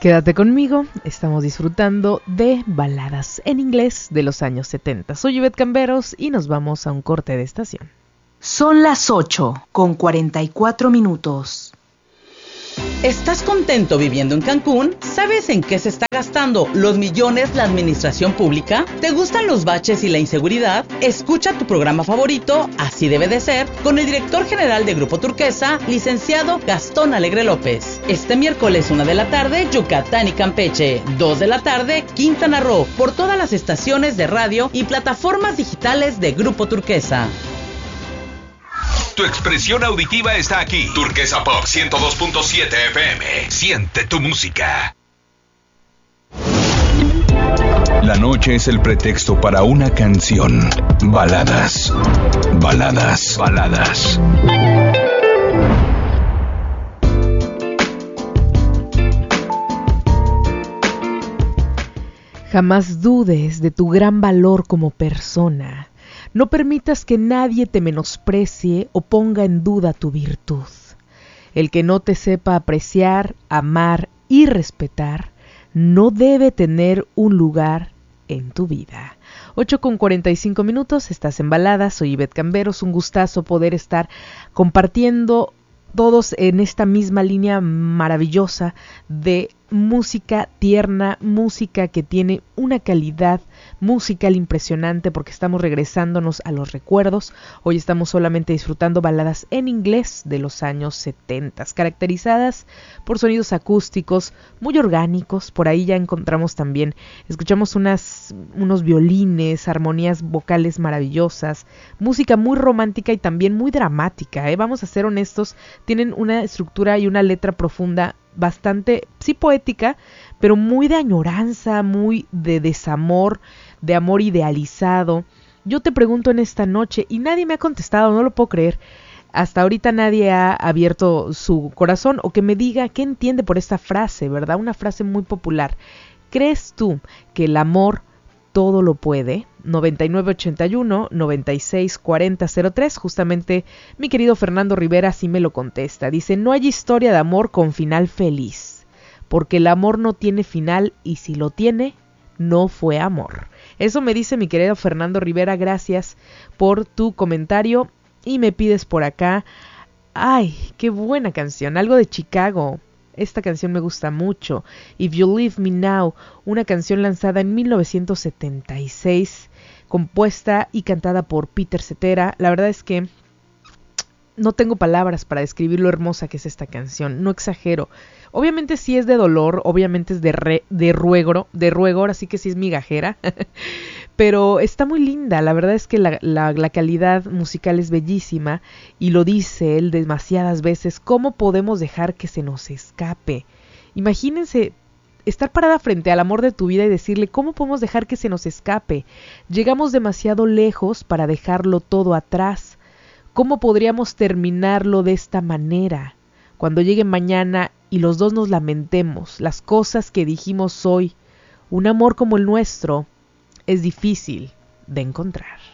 Quédate conmigo, estamos disfrutando de baladas en inglés de los años 70. Soy Ivette Camberos y nos vamos a un corte de estación. Son las 8:44. ¿Estás contento viviendo en Cancún? ¿Sabes en qué se está gastando los millones la administración pública? ¿Te gustan los baches y la inseguridad? Escucha tu programa favorito, Así debe de ser, con el director general de Grupo Turquesa, licenciado Gastón Alegre López. Este miércoles 1 de la tarde, Yucatán y Campeche. 2 de la tarde, Quintana Roo, por todas las estaciones de radio y plataformas digitales de Grupo Turquesa. Tu expresión auditiva está aquí. Turquesa Pop 102.7 FM. Siente tu música. La noche es el pretexto para una canción. Baladas. Baladas. Baladas. Jamás dudes de tu gran valor como persona. No permitas que nadie te menosprecie o ponga en duda tu virtud. El que no te sepa apreciar, amar y respetar, no debe tener un lugar en tu vida. 8:45, estás en Baladas, soy Ivette Camberos, un gustazo poder estar compartiendo todos en esta misma línea maravillosa de música tierna, música que tiene una calidad musical impresionante porque estamos regresándonos a los recuerdos. Hoy estamos solamente disfrutando baladas en inglés de los años 70, caracterizadas por sonidos acústicos muy orgánicos. Por ahí ya encontramos también, escuchamos unos violines, armonías vocales maravillosas, música muy romántica y también muy dramática, Vamos a ser honestos, tienen una estructura y una letra profunda bastante, sí, poética, pero muy de añoranza, muy de desamor, de amor idealizado. Yo te pregunto en esta noche y nadie me ha contestado, no lo puedo creer. Hasta ahorita nadie ha abierto su corazón o que me diga qué entiende por esta frase, ¿verdad? Una frase muy popular. ¿Crees tú que el amor todo lo puede? 9981-964003, justamente mi querido Fernando Rivera sí me lo contesta. Dice, no hay historia de amor con final feliz, porque el amor no tiene final y si lo tiene, no fue amor. Eso me dice mi querido Fernando Rivera, gracias por tu comentario. Y me pides por acá, ay, qué buena canción, algo de Chicago. Esta canción me gusta mucho. If You Leave Me Now, una canción lanzada en 1976, compuesta y cantada por Peter Cetera. La verdad es que no tengo palabras para describir lo hermosa que es esta canción, no exagero. Obviamente sí es de dolor, obviamente es de ruego, así que sí es migajera, pero está muy linda. La verdad es que la calidad musical es bellísima y lo dice él demasiadas veces. ¿Cómo podemos dejar que se nos escape? Imagínense estar parada frente al amor de tu vida y decirle, ¿cómo podemos dejar que se nos escape? Llegamos demasiado lejos para dejarlo todo atrás. ¿Cómo podríamos terminarlo de esta manera? Cuando llegue mañana y los dos nos lamentemos las cosas que dijimos hoy, un amor como el nuestro es difícil de encontrar.